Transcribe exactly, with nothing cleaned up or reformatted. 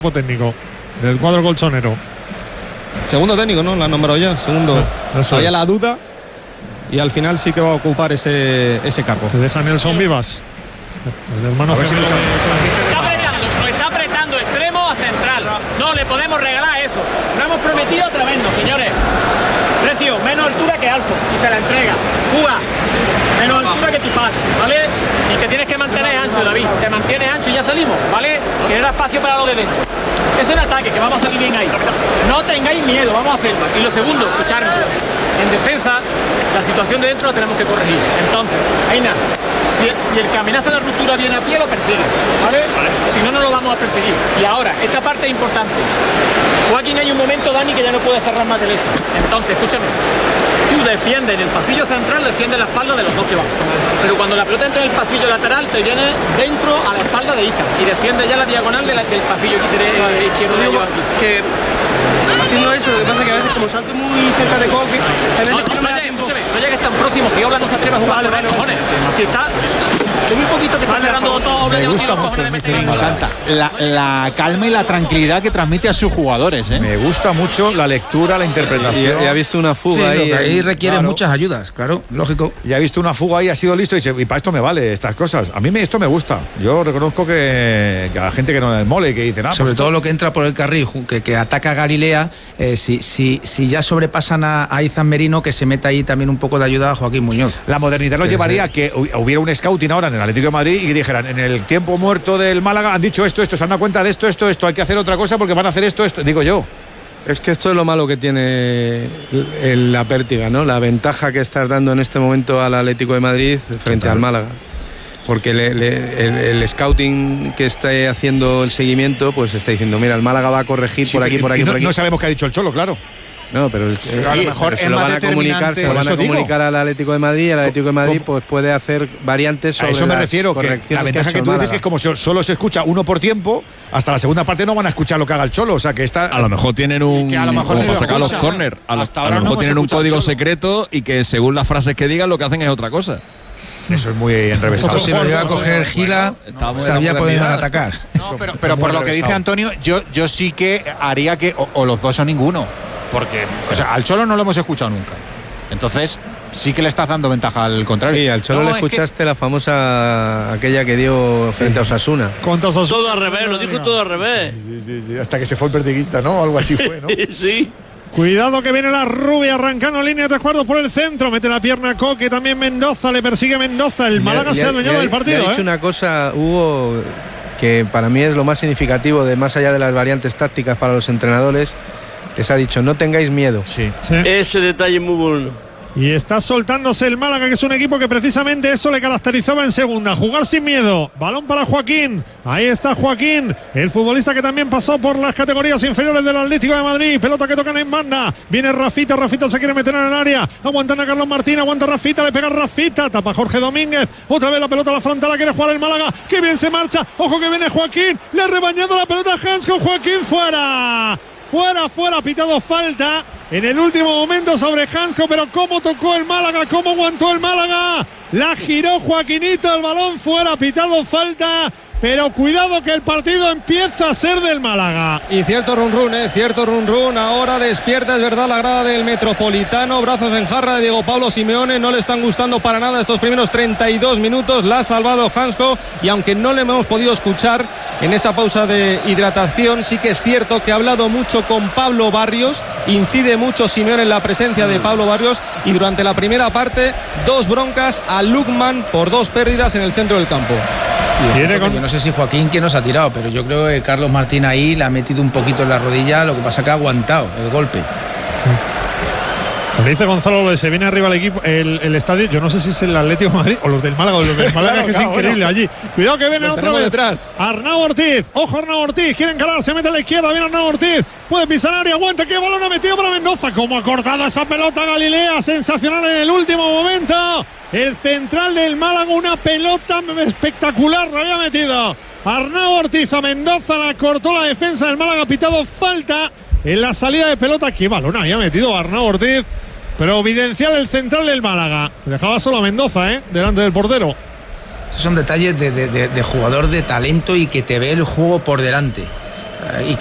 técnico del cuadro colchonero. Segundo técnico, ¿no? La han nombrado ya, segundo. Eso Había es. la duda y al final sí que va a ocupar ese, ese cargo. Te deja Nelson Vivas. El hermano si gemelo lo- de- Está apretando, nos está apretando extremo a central. No le podemos regalar eso. No hemos prometido tremendo, señores. Precio, menos altura que Alfo y se la entrega. Cuba, menos altura que tu padre, ¿vale? Y te tienes que mantener ancho, David. Te mantienes ancho y ya salimos, ¿vale? Que era espacio para lo de dentro. Es un ataque, que vamos a salir bien ahí. No tengáis miedo, vamos a hacerlo. Y lo segundo, escucharme. En defensa, la situación de dentro la tenemos que corregir. Entonces, Aina, si, si el que amenaza la ruptura viene a pie, lo persigue, ¿vale? Si no, no lo vamos a perseguir. Y ahora, esta parte es importante. Joaquín, hay un momento, Dani, que ya no puede cerrar más de lejos. Entonces, escúchame. Tú defiendes en el pasillo central, defiendes la espalda de los dos que van. Pero cuando la pelota entra en el pasillo lateral, te viene dentro a la espalda de Isa y defiende ya la diagonal de la, del pasillo de, izquierdo de ellos aquí. Que haciendo eso, lo que pasa es que a veces como salto muy cerca de Coque, a veces No, que no, no no me da llegues, tiempo. escúchame, no llegues tan próximo. Si Obla no se atreve a jugar, Vale, con vale, los cojones. Si está con un poquito que está Vale, cerrando por todo, Obla Me ya no gusta tiene los mucho cojones de el meter mister la bola. encanta la, la calma y la tranquilidad que transmite a sus jugadores, ¿eh? Me gusta mucho la lectura, la Y, interpretación. y ha visto una fuga Sí, ahí. lo que ahí eh, requiere claro. muchas ayudas, claro, lógico. Y ha visto una fuga ahí, ha sido listo y dice, y para esto me vale estas cosas. A mí me, esto me gusta. Yo reconozco que, que a la gente que no le mole, que dicen, ah, Sobre pues todo esto- lo que entra por el carril, ju- que, que ataca a Galilea, eh, si, si, si ya sobrepasan a, a Izan Merino, que se meta ahí también un poco de ayuda a Joaquín Muñoz. la modernidad nos Que- llevaría a que hu- hubiera un scouting ahora en el Atlético de Madrid y que dijeran, en el tiempo muerto del Málaga han dicho esto, esto, se han dado cuenta de esto, esto, esto, hay que hacer otra cosa porque van a hacer esto, esto, digo yo. Es que esto es lo malo que tiene el- el- la Pértiga, ¿no? La ventaja que estás dando en este momento al Atlético de Madrid frente al Málaga. Porque le- le- el, el scouting que está haciendo el seguimiento, pues está diciendo, mira, el Málaga va a corregir Sí, por aquí, y- por y aquí, no, por aquí. no sabemos qué ha dicho el Cholo, claro. No, pero, el- a lo eh, mejor pero se es lo más van a comunicar, se lo por van a eso digo. comunicar al Atlético de Madrid y el Atlético de Madrid ¿Cómo? pues puede hacer variantes A sobre eso me las refiero, que correcciones la ventaja ha que, hecho tú el dices que es Málaga. como so- solo se escucha uno por tiempo, hasta la segunda parte no van a escuchar lo que haga el Cholo, o sea que está... A lo mejor tienen un. Que a lo mejor como ni para lo sacar los escuchan. corners. A lo, Hasta a ahora lo no mejor hemos tienen un escuchado código al Cholo. secreto y que según las frases que digan lo que hacen es otra cosa. Eso es muy enrevesado. Esto si lo llega a coger Gila, estamos en la sabía por dónde iban a modernidad. atacar. No, pero, pero por lo que dice enrevesado. Antonio, yo, yo sí que haría que o, o los dos o ninguno. Porque, o sea, al Cholo no lo hemos escuchado nunca. Entonces, sí que le estás dando ventaja al contrario. Sí, al Cholo No, le es que- escuchaste la famosa aquella que dio frente a Osasuna. Contra Osasuna. Todo al revés, lo dijo todo al revés. Sí, sí, sí, hasta que se fue el pertiguista, ¿no? Algo así fue, ¿no? Sí. Cuidado que viene la rubia arrancando línea de tres cuartos por el centro. Mete la pierna Coque, también Mendoza, le persigue Mendoza. El Málaga Y se ha adueñado del y partido. ha dicho ¿eh? una cosa, Hugo, que para mí es lo más significativo de más allá de las variantes tácticas para los entrenadores. Les ha dicho, no tengáis miedo. Sí. Sí. Ese detalle es muy bueno. Y está soltándose el Málaga, que es un equipo que precisamente eso le caracterizaba en segunda. Jugar sin miedo. Balón para Joaquín. Ahí está Joaquín, el futbolista que también pasó por las categorías inferiores del Atlético de Madrid. Pelota que tocan en banda. Viene Rafita. Rafita se quiere meter en el área. Aguantan a Carlos Martín. Aguanta Rafita. Le pega Rafita. Tapa Jorge Domínguez. Otra vez la pelota a la frontal. La quiere jugar el Málaga. Qué bien se marcha. Ojo que viene Joaquín. Le ha rebañado la pelota a Hans con Joaquín fuera. Fuera, fuera, pitado falta en el último momento sobre Hansko, pero cómo tocó el Málaga, cómo aguantó el Málaga, la giró Joaquinito, el balón fuera, pitado falta, pero cuidado que el partido empieza a ser del Málaga. Y cierto run run, eh, cierto run run, ahora despierta, es verdad, la grada del Metropolitano, brazos en jarra de Diego Pablo Simeone, no le están gustando para nada estos primeros treinta y dos minutos, la ha salvado Hansko y aunque no le hemos podido escuchar en esa pausa de hidratación, sí que es cierto que ha hablado mucho con Pablo Barrios, incide mucho Simeone en la presencia de Pablo Barrios y durante la primera parte, dos broncas a Lukman por dos pérdidas en el centro del campo. Tiene con- Yo no sé si Joaquín que nos ha tirado, pero yo creo que Carlos Martín ahí le ha metido un poquito en la rodilla, lo que pasa que ha aguantado el golpe. Le dice Gonzalo, lo de se viene arriba el equipo, el, el estadio. Yo no sé si es el Atlético de Madrid o los del Málaga o los del Málaga, Claro, que es claro, increíble bueno. allí. Cuidado que viene Los otra tenemos vez. detrás. Arnau Ortiz, ojo Arnau Ortiz, quieren calar, se mete a la izquierda, viene Arnau Ortiz, puede pisar área, aguanta, qué balón ha metido para Mendoza, como ha cortado esa pelota Galilea, sensacional en el último momento. El central del Málaga, una pelota espectacular, la había metido Arnau Ortiz a Mendoza, la cortó la defensa del Málaga, pitado falta en la salida de pelota. Qué balón había metido Arnau Ortiz. Providencial el central del Málaga. Dejaba solo a Mendoza, ¿eh? Delante del portero. Esos son detalles de, de- de- de jugador de talento y que te ve el juego por delante. y